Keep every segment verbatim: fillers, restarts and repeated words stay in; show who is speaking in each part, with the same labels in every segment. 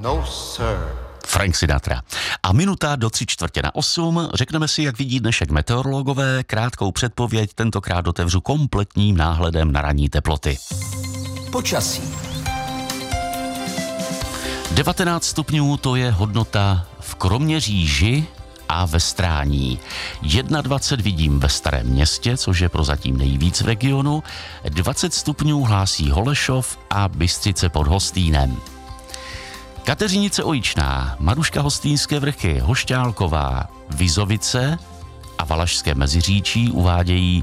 Speaker 1: No, sir.
Speaker 2: Frank Sinatra. A minuta do tři čtvrtě na osm. Řekneme si, jak vidí dnešek meteorologové. Krátkou předpověď tentokrát otevřu kompletním náhledem na ranní teploty.
Speaker 3: Počasí.
Speaker 2: devatenáct stupňů to je hodnota v Kroměříži a ve Strání. dvacet jedna vidím ve Starém Městě, což je prozatím nejvíc v regionu. dvacet stupňů hlásí Holešov a Bystřice pod Hostýnem. Kateřinice Ojičná, Maruška Hostýnské vrchy, Hošťálková, Vizovice a Valašské Meziříčí uvádějí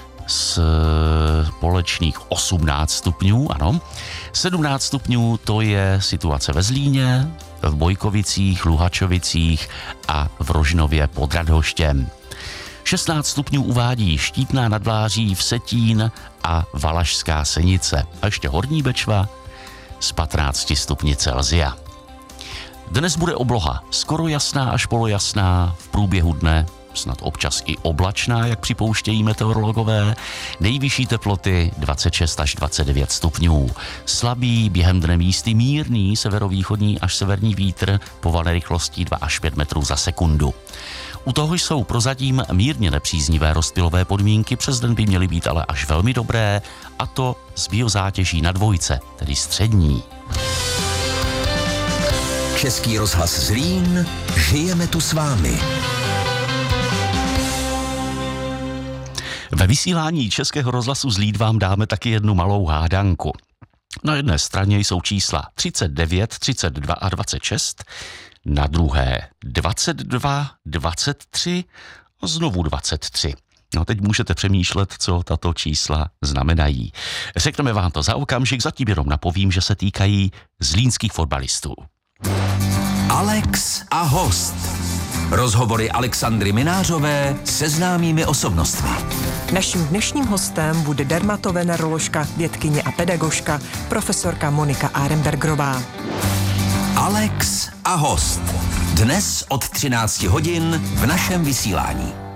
Speaker 2: společných osmnáct stupňů, ano. sedmnáct stupňů to je situace ve Zlíně, v Bojkovicích, Luhačovicích a v Rožnově pod Radhoštěm. šestnáct stupňů uvádí Štítná nad Vláří, Vsetín a Valašská Senice. A ještě Horní Bečva z patnáct stupni Celsia. Dnes bude obloha skoro jasná až polojasná, v průběhu dne snad občas i oblačná, jak připouštějí meteorologové. Nejvyšší teploty dvacet šest až dvacet devět stupňů. Slabý, během dne místy mírný severovýchodní až severní vítr povalné rychlostí dva až pět metrů za sekundu. U toho jsou prozatím mírně nepříznivé rozptylové podmínky, přes den by měly být ale až velmi dobré, a to s biozátěží na dvojce, tedy střední.
Speaker 3: Český rozhlas Zlín, žijeme tu s vámi.
Speaker 2: Ve vysílání Českého rozhlasu Zlín vám dáme taky jednu malou hádanku. Na jedné straně jsou čísla třicet devět, třicet dva a dvacet šest, na druhé dvacet dva, dvacet tři a znovu dvacet tři. No teď můžete přemýšlet, co tato čísla znamenají. Řekneme vám to za okamžik, zatím jenom napovím, že se týkají zlínských fotbalistů.
Speaker 3: Alex a host. Rozhovory Alexandry Minářové se známými osobnostmi.
Speaker 4: Naším dnešním hostem bude dermatoveneroložka, vědkyně a pedagožka, profesorka Monika Arenbergerová.
Speaker 3: Alex a host. Dnes od třinácti hodin v našem vysílání.